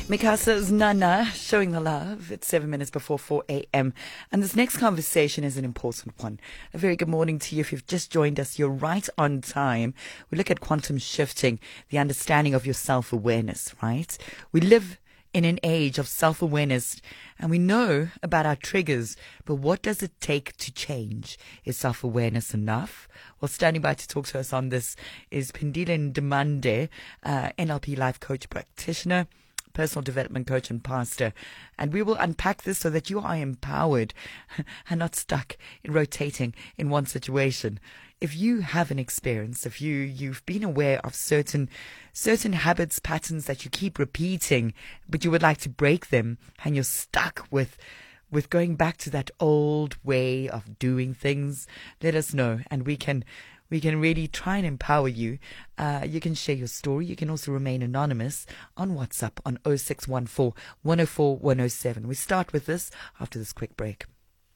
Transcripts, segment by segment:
Mikasa's Nana showing the love. It's 7 minutes before 4 a.m. And this next conversation is an important one. A very good morning to you. If you've just joined us, you're right on time. We look at quantum shifting, the understanding of your self-awareness, right? We live in an age of self-awareness and we know about our triggers, but what does it take to change? Is self-awareness enough? Well, standing by to talk to us on this is Pendile Ndimande, NLP life coach practitioner, personal development coach and pastor. And we will unpack this so that you are empowered and not stuck in rotating in one situation. If you have an experience, if you've been aware of certain habits, patterns that you keep repeating, but you would like to break them and you're stuck with going back to that old way of doing things, let us know and we can really try and empower you. You can share your story. You can also remain anonymous on WhatsApp on 0614 104 107. We start with this after this quick break.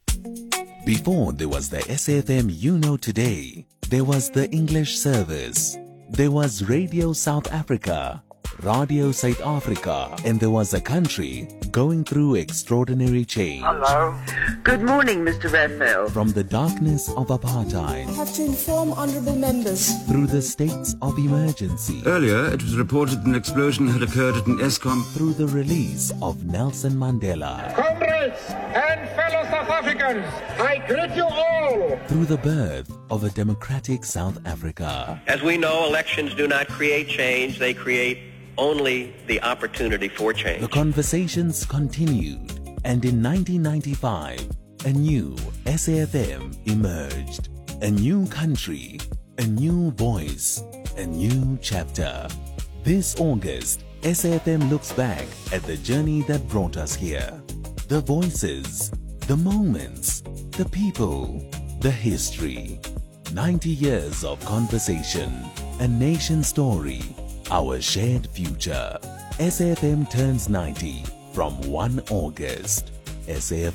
Before there was the SAFM you know today, there was the English service. There was Radio South Africa, Radio South Africa, and there was a country going through extraordinary change. Hello. Good morning, Mr. Raphael. From the darkness of apartheid, I have to inform honourable members, through the states of emergency, Earlier, it was reported an explosion had occurred at an ESCOM. through the release of Nelson Mandela, Comrades and fellow South Africans, I greet you all. through the birth of a democratic South Africa. As we know, elections do not create change, they create only the opportunity for change. The conversations continued, and in 1995, a new SAFM emerged. A new country, a new voice, a new chapter. This August, SAFM looks back at the journey that brought us here. The voices, the moments, the people, the history. 90 years of conversation, a nation story, our shared future. SAFM turns 90 from 1 August. SAFM